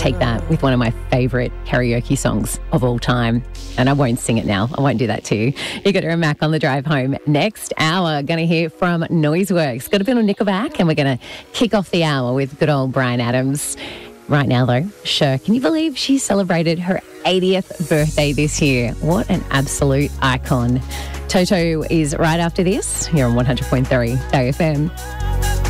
take that with one of my favourite karaoke songs of all time. And I won't sing it now. I won't do that to you. You got her Mac on the drive home. Next hour, going to hear from Noiseworks. Got a bit of Nickelback, and we're going to kick off the hour with good old Bryan Adams. Right now, though, Cher, can you believe she celebrated her 80th birthday this year? What an absolute icon. Toto is right after this here on 100.3 AFM.